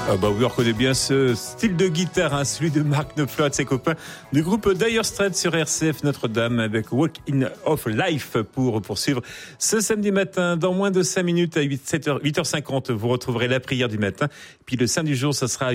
Ah bah oui, on reconnaît bien ce style de guitare, celui de Mark Knopfler et de ses copains du groupe Dire Straits sur RCF Notre-Dame avec Walk in of Life pour poursuivre ce samedi matin. Dans moins de 5 minutes à 8h50, vous retrouverez la prière du matin. Puis le saint du jour, ça sera à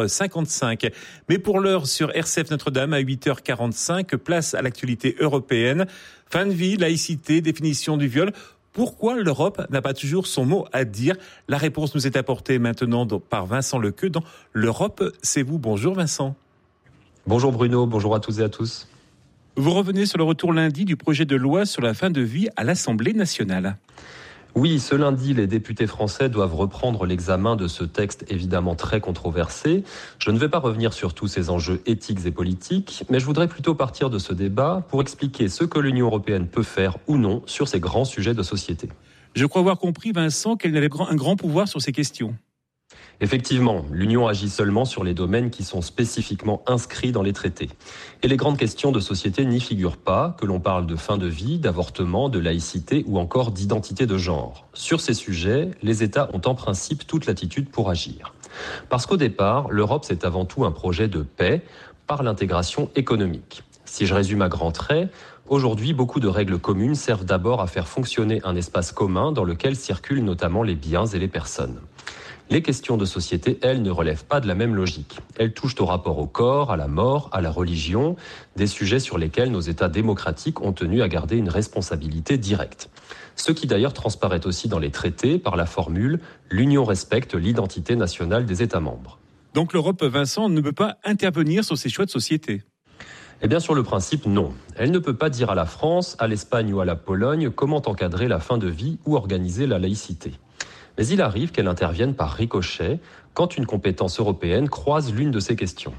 8h55. Mais pour l'heure sur RCF Notre-Dame à 8h45, place à l'actualité européenne. Fin de vie, laïcité, définition du viol. Pourquoi l'Europe n'a pas toujours son mot à dire? La réponse nous est apportée maintenant par Vincent Lequeux dans L'Europe, c'est vous. Bonjour Vincent. Bonjour Bruno, bonjour à tous et à tous. Vous revenez sur le retour lundi du projet de loi sur la fin de vie à l'Assemblée nationale. Oui, ce lundi, les députés français doivent reprendre l'examen de ce texte évidemment très controversé. Je ne vais pas revenir sur tous ces enjeux éthiques et politiques, mais je voudrais plutôt partir de ce débat pour expliquer ce que l'Union européenne peut faire ou non sur ces grands sujets de société. Je crois avoir compris, Vincent, qu'elle avait un grand pouvoir sur ces questions. Effectivement, l'Union agit seulement sur les domaines qui sont spécifiquement inscrits dans les traités. Et les grandes questions de société n'y figurent pas, que l'on parle de fin de vie, d'avortement, de laïcité ou encore d'identité de genre. Sur ces sujets, les États ont en principe toute latitude pour agir. Parce qu'au départ, l'Europe, c'est avant tout un projet de paix par l'intégration économique. Si je résume à grands traits, aujourd'hui, beaucoup de règles communes servent d'abord à faire fonctionner un espace commun dans lequel circulent notamment les biens et les personnes. Les questions de société, elles, ne relèvent pas de la même logique. Elles touchent au rapport au corps, à la mort, à la religion, des sujets sur lesquels nos États démocratiques ont tenu à garder une responsabilité directe. Ce qui d'ailleurs transparaît aussi dans les traités par la formule « l'Union respecte l'identité nationale des États membres ». Donc l'Europe, Vincent, ne peut pas intervenir sur ces choix de société? Eh bien, sur le principe, non. Elle ne peut pas dire à la France, à l'Espagne ou à la Pologne comment encadrer la fin de vie ou organiser la laïcité. Mais il arrive qu'elle intervienne par ricochet quand une compétence européenne croise l'une de ces questions.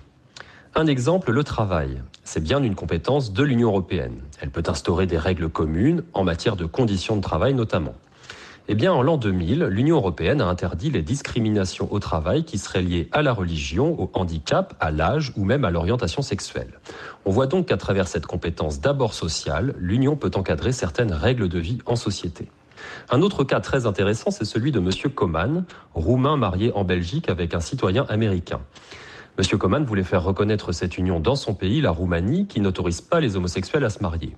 Un exemple, le travail. C'est bien une compétence de l'Union européenne. Elle peut instaurer des règles communes en matière de conditions de travail notamment. Eh bien, en l'an 2000, l'Union européenne a interdit les discriminations au travail qui seraient liées à la religion, au handicap, à l'âge ou même à l'orientation sexuelle. On voit donc qu'à travers cette compétence d'abord sociale, l'Union peut encadrer certaines règles de vie en société. Un autre cas très intéressant, c'est celui de M. Coman, roumain marié en Belgique avec un citoyen américain. M. Coman voulait faire reconnaître cette union dans son pays, la Roumanie, qui n'autorise pas les homosexuels à se marier.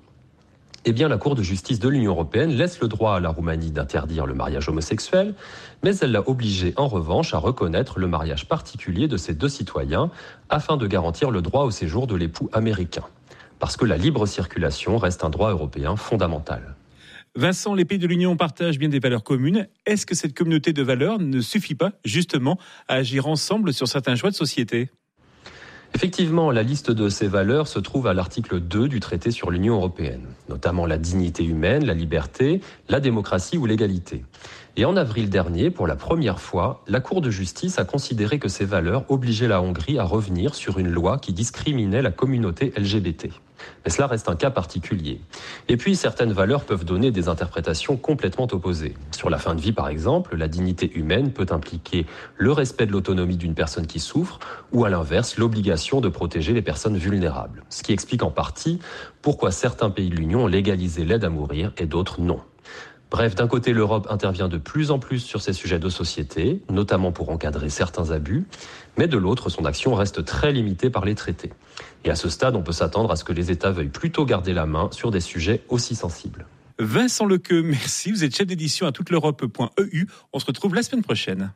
Eh bien, la Cour de justice de l'Union européenne laisse le droit à la Roumanie d'interdire le mariage homosexuel, mais elle l'a obligé en revanche à reconnaître le mariage particulier de ces deux citoyens afin de garantir le droit au séjour de l'époux américain. Parce que la libre circulation reste un droit européen fondamental. Vincent, les pays de l'Union partagent bien des valeurs communes. Est-ce que cette communauté de valeurs ne suffit pas, justement, à agir ensemble sur certains choix de société ? Effectivement, la liste de ces valeurs se trouve à l'article 2 du traité sur l'Union européenne, notamment la dignité humaine, la liberté, la démocratie ou l'égalité. Et en avril dernier, pour la première fois, la Cour de justice a considéré que ces valeurs obligeaient la Hongrie à revenir sur une loi qui discriminait la communauté LGBT. Mais cela reste un cas particulier. Et puis, certaines valeurs peuvent donner des interprétations complètement opposées. Sur la fin de vie, par exemple, la dignité humaine peut impliquer le respect de l'autonomie d'une personne qui souffre, ou à l'inverse, l'obligation de protéger les personnes vulnérables. Ce qui explique en partie pourquoi certains pays de l'Union ont légalisé l'aide à mourir et d'autres non. Bref, d'un côté, l'Europe intervient de plus en plus sur ces sujets de société, notamment pour encadrer certains abus, mais de l'autre, son action reste très limitée par les traités. Et à ce stade, on peut s'attendre à ce que les États veuillent plutôt garder la main sur des sujets aussi sensibles. Vincent Lequeux, merci. Vous êtes chef d'édition à touteleurope.eu. On se retrouve la semaine prochaine.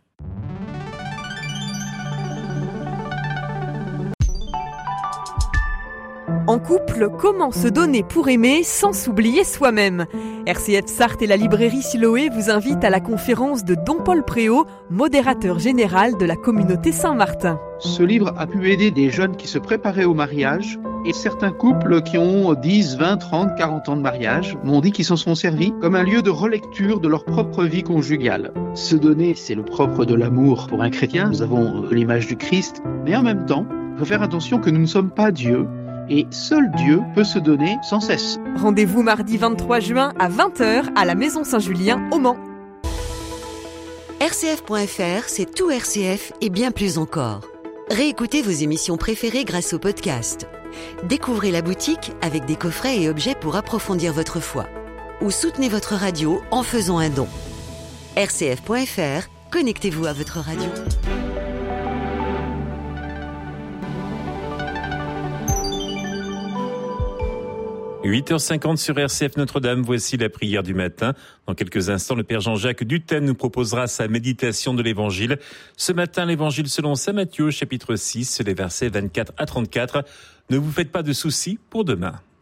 En couple, comment se donner pour aimer sans s'oublier soi-même? RCF Sarthe et la librairie Siloé vous invitent à la conférence de Don Paul Préau, modérateur général de la communauté Saint-Martin. Ce livre a pu aider des jeunes qui se préparaient au mariage et certains couples qui ont 10, 20, 30, 40 ans de mariage m'ont dit qu'ils s'en sont servis comme un lieu de relecture de leur propre vie conjugale. Se donner, c'est le propre de l'amour pour un chrétien. Nous avons l'image du Christ, mais en même temps, il faut faire attention que nous ne sommes pas Dieu. Et seul Dieu peut se donner sans cesse. Rendez-vous mardi 23 juin à 20h à la Maison Saint-Julien au Mans. RCF.fr, c'est tout RCF et bien plus encore. Réécoutez vos émissions préférées grâce au podcast. Découvrez la boutique avec des coffrets et objets pour approfondir votre foi. Ou soutenez votre radio en faisant un don. RCF.fr, connectez-vous à votre radio. 8h50 sur RCF Notre-Dame, voici la prière du matin. Dans quelques instants, le Père Jean-Jacques Dutène nous proposera sa méditation de l'Évangile. Ce matin, l'Évangile selon saint Matthieu, chapitre 6, les versets 24 à 34. Ne vous faites pas de soucis pour demain.